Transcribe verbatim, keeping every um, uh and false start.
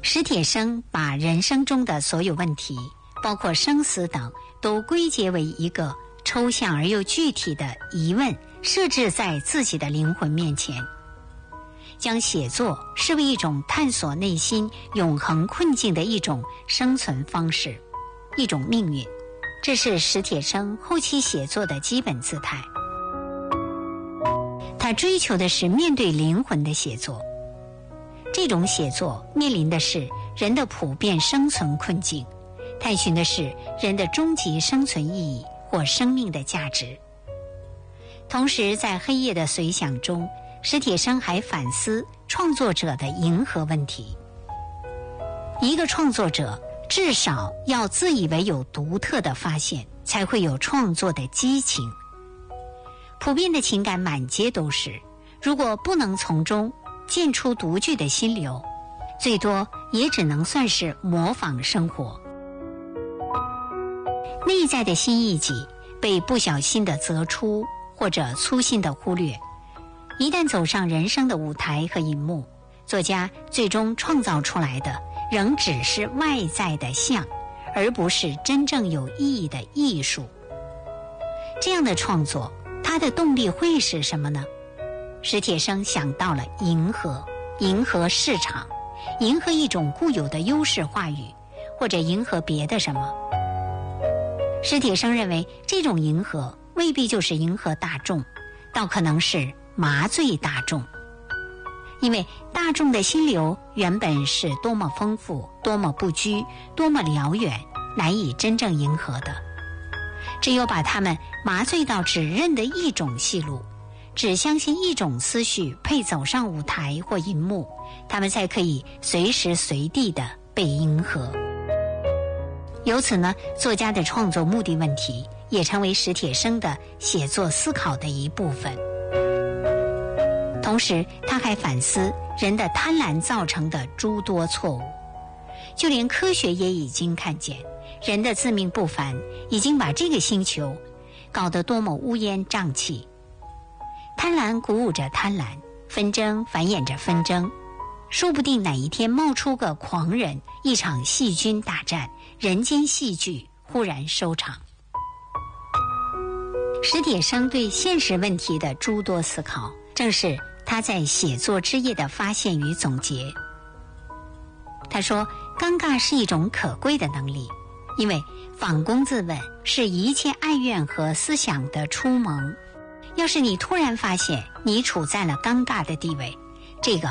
史铁生把人生中的所有问题，包括生死等，都归结为一个抽象而又具体的疑问，设置在自己的灵魂面前，将写作视为一种探索内心永恒困境的一种生存方式，一种命运。这是史铁生后期写作的基本姿态。他追求的是面对灵魂的写作，这种写作面临的是人的普遍生存困境，探寻的是人的终极生存意义或生命的价值。同时在黑夜的随想中，史铁生还反思创作者的迎合问题。一个创作者至少要自以为有独特的发现，才会有创作的激情。普遍的情感满街都是，如果不能从中见出独具的心流，最多也只能算是模仿生活。内在的新意己被不小心的择出或者粗心的忽略，一旦走上人生的舞台和荧幕，作家最终创造出来的仍只是外在的像，而不是真正有意义的艺术。这样的创作，它的动力会是什么呢？史铁生想到了迎合，迎合市场，迎合一种固有的优势话语，或者迎合别的什么。史铁生认为，这种迎合未必就是迎合大众，倒可能是麻醉大众。因为大众的心流原本是多么丰富，多么不拘，多么辽远，难以真正迎合的。只有把他们麻醉到只认得一种戏路，只相信一种思绪配走上舞台或荧幕，他们才可以随时随地地被迎合。由此呢，作家的创作目的问题也成为史铁生的写作思考的一部分。同时他还反思人的贪婪造成的诸多错误，就连科学也已经看见，人的自命不凡已经把这个星球搞得多么乌烟瘴气。贪婪鼓舞着贪婪，纷争繁衍着纷争，说不定哪一天冒出个狂人，一场细菌大战，人间戏剧忽然收场。史铁生对现实问题的诸多思考，正是他在写作之夜的发现与总结。他说，尴尬是一种可贵的能力，因为反躬自问是一切哀怨和思想的初萌。要是你突然发现你处在了尴尬的地位，这个